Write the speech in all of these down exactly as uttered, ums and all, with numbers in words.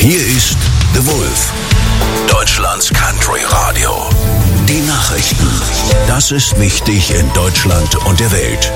Hier ist The Wolf, Deutschlands Country Radio. Die Nachrichten. Das ist wichtig in Deutschland und der Welt.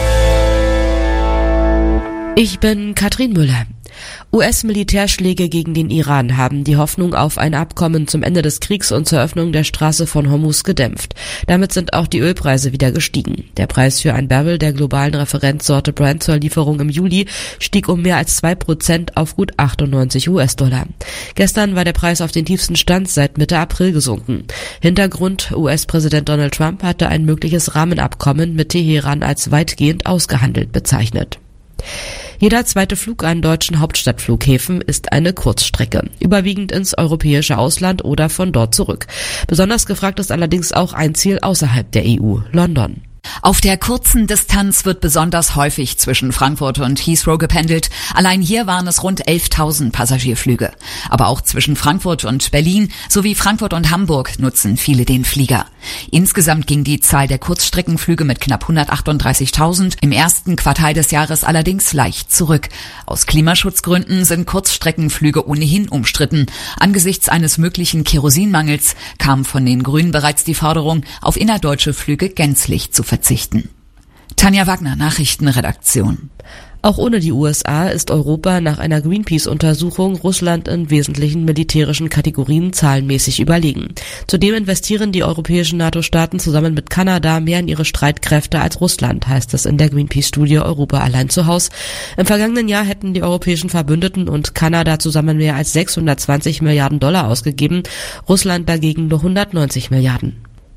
Ich bin Katrin Müller. U S-Militärschläge gegen den Iran haben die Hoffnung auf ein Abkommen zum Ende des Kriegs und zur Öffnung der Straße von Hormuz gedämpft. Damit sind auch die Ölpreise wieder gestiegen. Der Preis für ein Barrel der globalen Referenzsorte Brent zur Lieferung im Juli stieg um mehr als zwei Prozent auf gut achtundneunzig U S-Dollar. Gestern war der Preis auf den tiefsten Stand seit Mitte April gesunken. Hintergrund: U S-Präsident Donald Trump hatte ein mögliches Rahmenabkommen mit Teheran als weitgehend ausgehandelt bezeichnet. Jeder zweite Flug an deutschen Hauptstadtflughäfen ist eine Kurzstrecke, überwiegend ins europäische Ausland oder von dort zurück. Besonders gefragt ist allerdings auch ein Ziel außerhalb der E U, London. Auf der kurzen Distanz wird besonders häufig zwischen Frankfurt und Heathrow gependelt. Allein hier waren es rund elftausend Passagierflüge. Aber auch zwischen Frankfurt und Berlin sowie Frankfurt und Hamburg nutzen viele den Flieger. Insgesamt ging die Zahl der Kurzstreckenflüge mit knapp hundertachtunddreißigtausend im ersten Quartal des Jahres allerdings leicht zurück. Aus Klimaschutzgründen sind Kurzstreckenflüge ohnehin umstritten. Angesichts eines möglichen Kerosinmangels kam von den Grünen bereits die Forderung, auf innerdeutsche Flüge gänzlich zu verzichten. Tanja Wagner, Nachrichtenredaktion. Auch ohne die U S A ist Europa nach einer Greenpeace-Untersuchung Russland in wesentlichen militärischen Kategorien zahlenmäßig überlegen. Zudem investieren die europäischen NATO-Staaten zusammen mit Kanada mehr in ihre Streitkräfte als Russland, heißt es in der Greenpeace-Studie Europa allein zu Haus. Im vergangenen Jahr hätten die europäischen Verbündeten und Kanada zusammen mehr als sechshundertzwanzig Milliarden Dollar ausgegeben, Russland dagegen nur hundertneunzig Milliarden.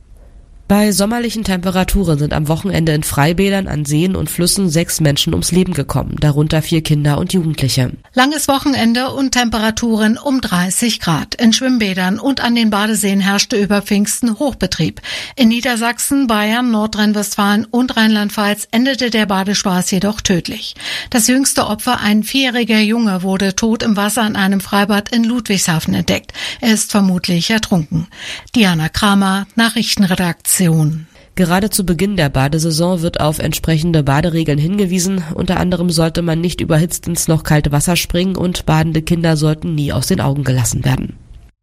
Bei sommerlichen Temperaturen sind am Wochenende in Freibädern, an Seen und Flüssen sechs Menschen ums Leben gekommen, darunter vier Kinder und Jugendliche. Langes Wochenende und Temperaturen um dreißig Grad. In Schwimmbädern und an den Badeseen herrschte über Pfingsten Hochbetrieb. In Niedersachsen, Bayern, Nordrhein-Westfalen und Rheinland-Pfalz endete der Badespaß jedoch tödlich. Das jüngste Opfer, ein vierjähriger Junge, wurde tot im Wasser in einem Freibad in Ludwigshafen entdeckt. Er ist vermutlich ertrunken. Diana Kramer, Nachrichtenredaktion. Gerade zu Beginn der Badesaison wird auf entsprechende Baderegeln hingewiesen. Unter anderem sollte man nicht überhitzt ins noch kalte Wasser springen und badende Kinder sollten nie aus den Augen gelassen werden.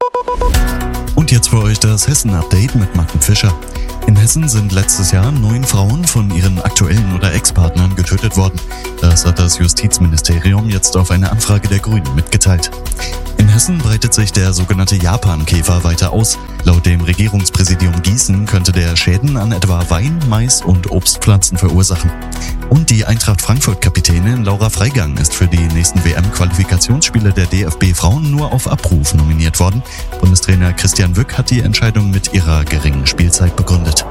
Und jetzt für euch das Hessen-Update mit Martin Fischer. In Hessen sind letztes Jahr neun Frauen von ihren aktuellen oder Ex-Partnern getötet worden. Das hat das Justizministerium jetzt auf eine Anfrage der Grünen mitgeteilt. In Hessen breitet sich der sogenannte Japankäfer weiter aus. Laut dem Regierungspräsidium Gießen könnte der Schäden an etwa Wein, Mais und Obstpflanzen verursachen. Und die Eintracht Frankfurt-Kapitänin Laura Freigang ist für die nächsten W M-Qualifikationsspiele der D F B Frauen nur auf Abruf nominiert worden. Bundestrainer Christian Wück hat die Entscheidung mit ihrer geringen Spielzeit begründet.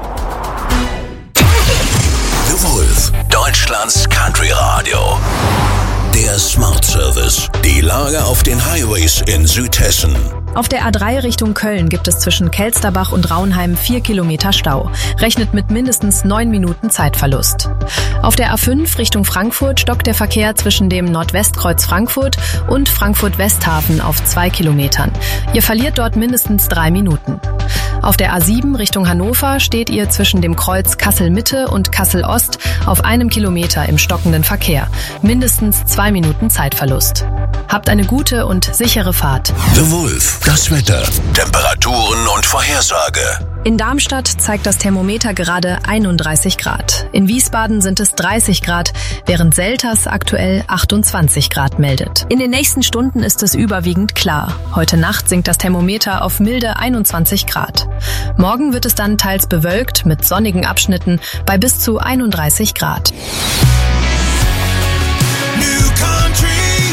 The Wolf, Deutschlands Country Radio. Der Smart Service. Die Lage auf den Highways in Südhessen. Auf der A drei Richtung Köln gibt es zwischen Kelsterbach und Raunheim vier Kilometer Stau. Rechnet mit mindestens neun Minuten Zeitverlust. Auf der A fünf Richtung Frankfurt stockt der Verkehr zwischen dem Nordwestkreuz Frankfurt und Frankfurt-Westhafen auf zwei Kilometern. Ihr verliert dort mindestens drei Minuten. Auf der A sieben Richtung Hannover steht ihr zwischen dem Kreuz Kassel-Mitte und Kassel-Ost auf einem Kilometer im stockenden Verkehr. Mindestens zwei Minuten Zeitverlust. Habt eine gute und sichere Fahrt. The Wolf, das Wetter, Temperaturen und Vorhersage. In Darmstadt zeigt das Thermometer gerade einunddreißig Grad. In Wiesbaden sind es dreißig Grad, während Selters aktuell achtundzwanzig Grad meldet. In den nächsten Stunden ist es überwiegend klar. Heute Nacht sinkt das Thermometer auf milde einundzwanzig Grad. Morgen wird es dann teils bewölkt mit sonnigen Abschnitten bei bis zu einunddreißig Grad. New country.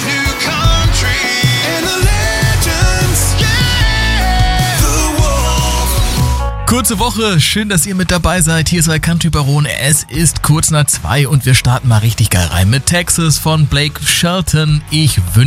Kurze Woche, schön, dass ihr mit dabei seid. Hier ist euer Country Baron. Es ist kurz nach zwei und wir starten mal richtig geil rein mit Texas von Blake Shelton. Ich wünsche